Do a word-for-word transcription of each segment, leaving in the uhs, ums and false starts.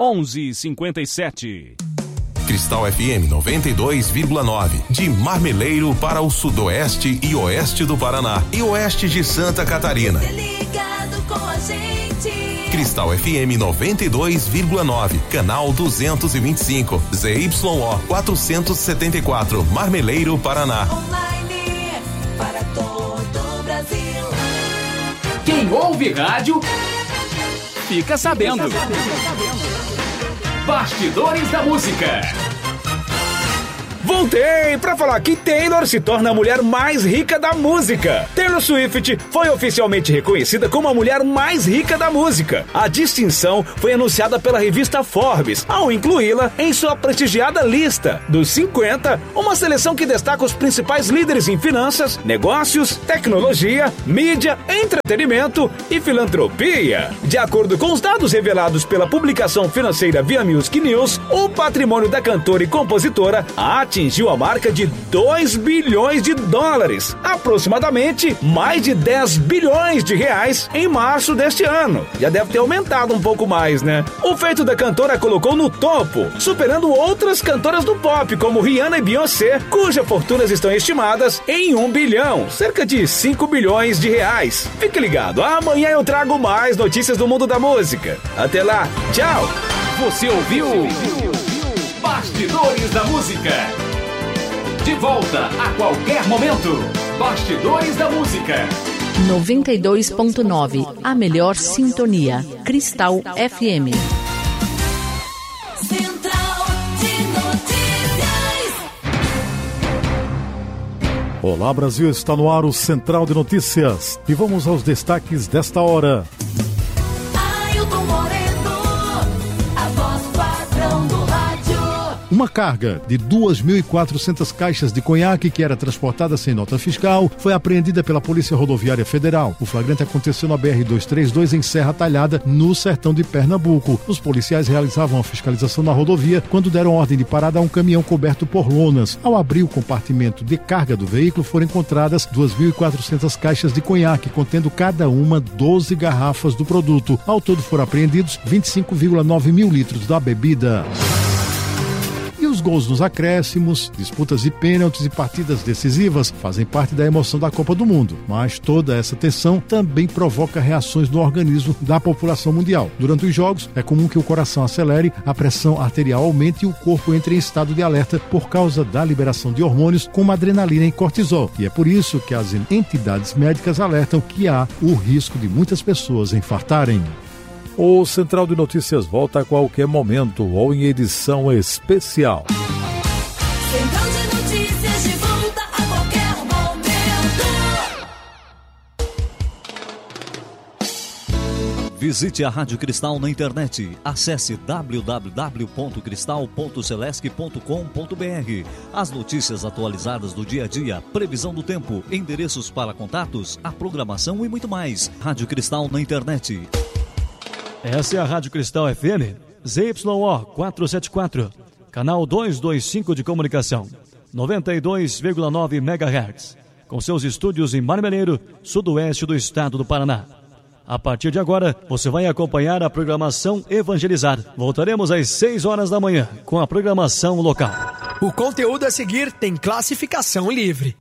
onze cinquenta e sete. Cristal F M noventa e dois vírgula nove, de Marmeleiro para o sudoeste e oeste do Paraná e oeste de Santa Catarina. Ligado com a gente. Cristal F M noventa e dois vírgula nove, canal duzentos e vinte e cinco, Z Y O quatrocentos e setenta e quatro, Marmeleiro, Paraná. Online para todo o Brasil. Quem ouve rádio fica sabendo. Bastidores da Música. Voltei para falar que Taylor se torna a mulher mais rica da música. Taylor Swift foi oficialmente reconhecida como a mulher mais rica da música. A distinção foi anunciada pela revista Forbes, ao incluí-la em sua prestigiada lista dos cinquenta, uma seleção que destaca os principais líderes em finanças, negócios, tecnologia, mídia, entretenimento e filantropia. De acordo com os dados revelados pela publicação financeira Via Music News, o patrimônio da cantora e compositora atingiu a marca de dois bilhões de dólares, aproximadamente mais de dez bilhões de reais em março deste ano. Já deve ter aumentado um pouco mais, né? O feito da cantora a colocou no topo, superando outras cantoras do pop, como Rihanna e Beyoncé, cujas fortunas estão estimadas em um bilhão, cerca de cinco bilhões de reais. Fique ligado, amanhã eu trago mais notícias do mundo da música. Até lá, tchau! Você ouviu Bastidores da Música. De volta a qualquer momento. Bastidores da Música. noventa e dois ponto nove, a melhor sintonia. Cristal F M. Central de Notícias. Olá, Brasil, está no ar o Central de Notícias. E vamos aos destaques desta hora. Ailton Moreno, a voz padrão do rádio. Uma carga de duas mil e quatrocentas caixas de conhaque que era transportada sem nota fiscal foi apreendida pela Polícia Rodoviária Federal. O flagrante aconteceu na B R duzentos e trinta e dois em Serra Talhada, no sertão de Pernambuco. Os policiais realizavam a fiscalização na rodovia quando deram ordem de parada a um caminhão coberto por lonas. Ao abrir o compartimento de carga do veículo, foram encontradas duas mil e quatrocentas caixas de conhaque, contendo cada uma doze garrafas do produto. Ao todo foram apreendidos vinte e cinco vírgula nove mil litros da bebida. E os gols nos acréscimos, disputas de pênaltis e partidas decisivas fazem parte da emoção da Copa do Mundo. Mas toda essa tensão também provoca reações no organismo da população mundial. Durante os jogos, é comum que o coração acelere, a pressão arterial aumente e o corpo entre em estado de alerta por causa da liberação de hormônios como adrenalina e cortisol. E é por isso que as entidades médicas alertam que há o risco de muitas pessoas infartarem. O Central de Notícias volta a qualquer momento ou em edição especial. Central de Notícias de volta a qualquer momento. Visite a Rádio Cristal na internet. Acesse w w w ponto cristal ponto celesc ponto com ponto b r. As notícias atualizadas do dia a dia, previsão do tempo, endereços para contatos, a programação e muito mais. Rádio Cristal na internet. Essa é a Rádio Cristal F M, Z Y O quatrocentos e setenta e quatro, canal duzentos e vinte e cinco de comunicação, noventa e dois vírgula nove megahertz, com seus estúdios em Marmeleiro, sudoeste do estado do Paraná. A partir de agora, você vai acompanhar a programação Evangelizar. Voltaremos às seis horas da manhã com a programação local. O conteúdo a seguir tem classificação livre.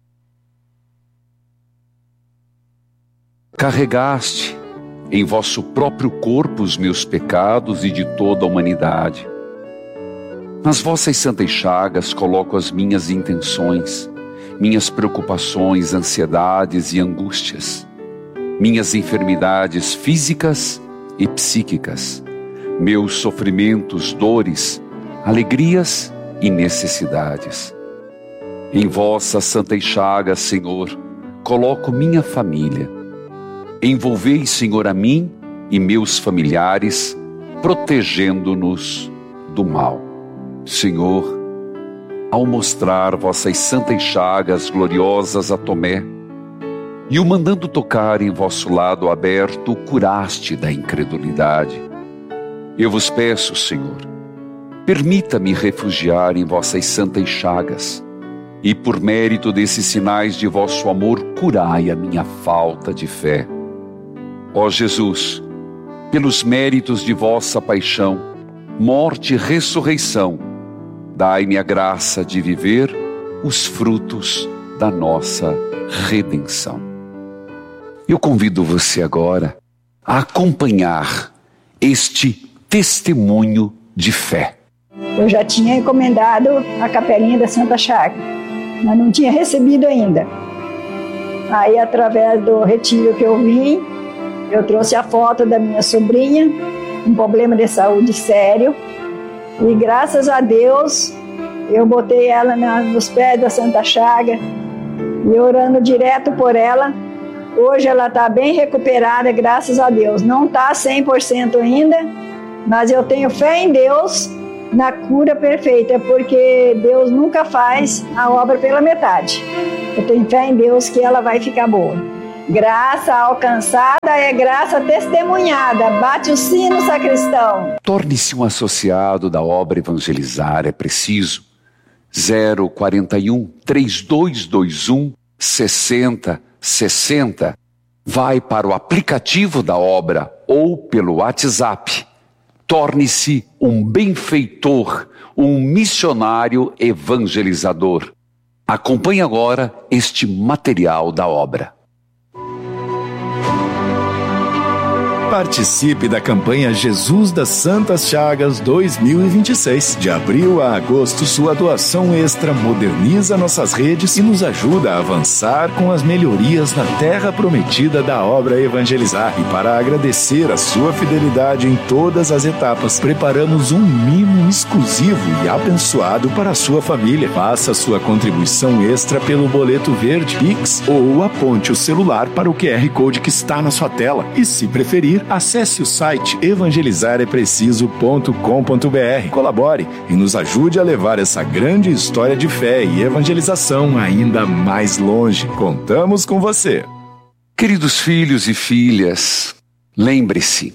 Carregaste em vosso próprio corpo os meus pecados e de toda a humanidade. Nas vossas santas chagas coloco as minhas intenções, minhas preocupações, ansiedades e angústias, minhas enfermidades físicas e psíquicas, meus sofrimentos, dores, alegrias e necessidades. Em vossas santas chagas, Senhor, coloco minha família. Envolvei, Senhor, a mim e meus familiares, protegendo-nos do mal. Senhor, ao mostrar vossas santas chagas gloriosas a Tomé, e o mandando tocar em vosso lado aberto, o curaste da incredulidade. Eu vos peço, Senhor, permita-me refugiar em vossas santas chagas, e por mérito desses sinais de vosso amor, curai a minha falta de fé. Ó Jesus, pelos méritos de vossa paixão, morte e ressurreição, dai-me a graça de viver os frutos da nossa redenção. Eu convido você agora a acompanhar este testemunho de fé. Eu já tinha encomendado a capelinha da Santa Chaga, mas não tinha recebido ainda. Aí, através do retiro que eu vim, eu trouxe a foto da minha sobrinha, um problema de saúde sério, e graças a Deus eu botei ela na, nos pés da Santa Chaga e orando direto por ela. Hoje ela está bem recuperada, graças a Deus. Não está cem por cento ainda, mas eu tenho fé em Deus na cura perfeita, porque Deus nunca faz a obra pela metade. Eu tenho fé em Deus que ela vai ficar boa. Graça alcançada é graça testemunhada. Bate o sino, sacristão. Torne-se um associado da obra Evangelizar é Preciso. zero quarenta e um, três dois dois um, sessenta sessenta. Vai para o aplicativo da obra ou pelo WhatsApp. Torne-se um benfeitor, um missionário evangelizador. Acompanhe agora este material da obra. Participe da campanha Jesus das Santas Chagas dois mil e vinte e seis. De abril a agosto, sua doação extra moderniza nossas redes e nos ajuda a avançar com as melhorias na terra prometida da obra Evangelizar. E para agradecer a sua fidelidade em todas as etapas, preparamos um mimo exclusivo e abençoado para a sua família. Faça sua contribuição extra pelo boleto verde, Pix, ou aponte o celular para o Q R Code que está na sua tela. E se preferir, acesse o site evangelizar é preciso ponto com ponto br. Colabore e nos ajude a levar essa grande história de fé e evangelização ainda mais longe. Contamos com você. Queridos filhos e filhas, lembre-se,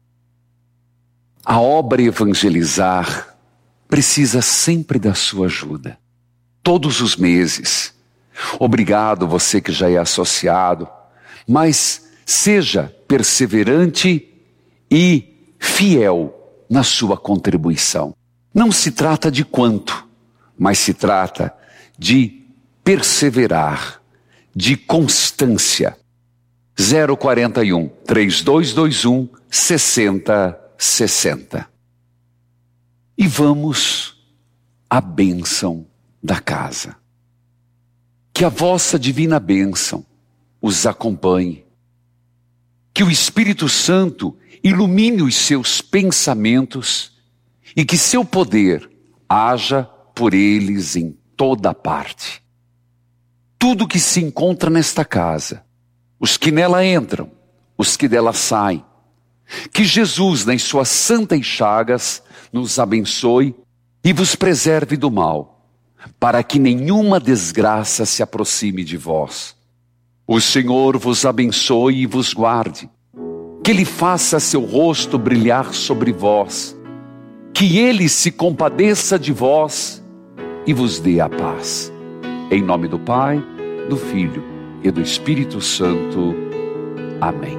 a obra Evangelizar precisa sempre da sua ajuda. Todos os meses. Obrigado você que já é associado, mas seja perseverante e fiel na sua contribuição. Não se trata de quanto, mas se trata de perseverar, de constância. zero quarenta e um, três dois dois um, sessenta sessenta. E vamos à bênção da casa. Que a vossa divina bênção os acompanhe. Que o Espírito Santo ilumine os seus pensamentos e que seu poder haja por eles em toda parte. Tudo que se encontra nesta casa, os que nela entram, os que dela saem, que Jesus, nas suas santas chagas, nos abençoe e vos preserve do mal, para que nenhuma desgraça se aproxime de vós. O Senhor vos abençoe e vos guarde, que Ele faça seu rosto brilhar sobre vós, que Ele se compadeça de vós e vos dê a paz. Em nome do Pai, do Filho e do Espírito Santo. Amém.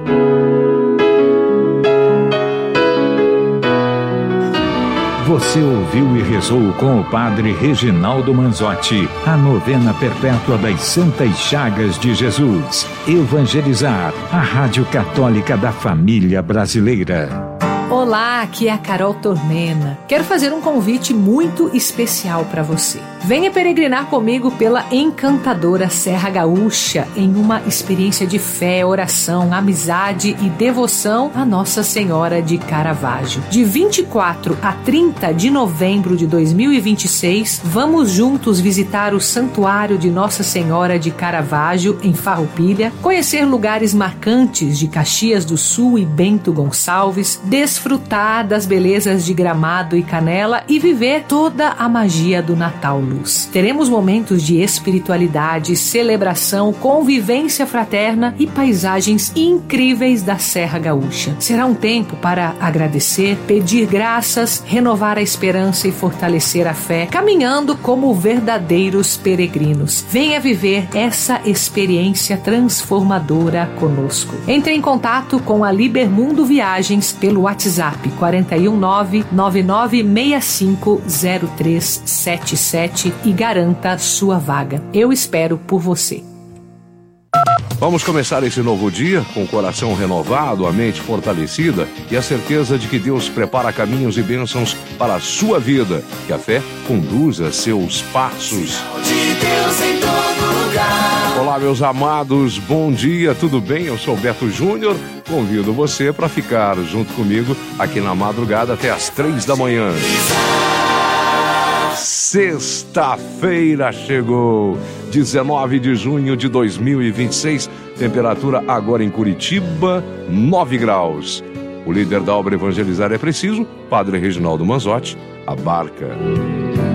Você ouviu e rezou com o Padre Reginaldo Manzotti a novena perpétua das Santas Chagas de Jesus. Evangelizar, a Rádio Católica da Família Brasileira. Olá, aqui é a Carol Tormena. Quero fazer um convite muito especial para você. Venha peregrinar comigo pela encantadora Serra Gaúcha em uma experiência de fé, oração, amizade e devoção a Nossa Senhora de Caravaggio. De vinte e quatro a trinta de novembro de dois mil e vinte e seis, vamos juntos visitar o Santuário de Nossa Senhora de Caravaggio em Farroupilha, conhecer lugares marcantes de Caxias do Sul e Bento Gonçalves, desfrutar das belezas de Gramado e Canela e viver toda a magia do Natal Luz. Teremos momentos de espiritualidade, celebração, convivência fraterna e paisagens incríveis da Serra Gaúcha. Será um tempo para agradecer, pedir graças, renovar a esperança e fortalecer a fé, caminhando como verdadeiros peregrinos. Venha viver essa experiência transformadora conosco. Entre em contato com a Libermundo Viagens pelo WhatsApp WhatsApp quatro um nove, nove nove seis cinco zero três sete sete e garanta sua vaga. Eu espero por você. Vamos começar esse novo dia com o coração renovado, a mente fortalecida e a certeza de que Deus prepara caminhos e bênçãos para a sua vida. Que a fé conduza seus passos. De Deus em todo lugar. Olá, meus amados, bom dia, tudo bem? Eu sou Beto Júnior, convido você para ficar junto comigo aqui na madrugada até as três da manhã. Sexta-feira chegou, dezenove de junho de dois mil e vinte e seis, temperatura agora em Curitiba, nove graus. O líder da obra Evangelizar é Preciso, Padre Reginaldo Manzotti, abarca.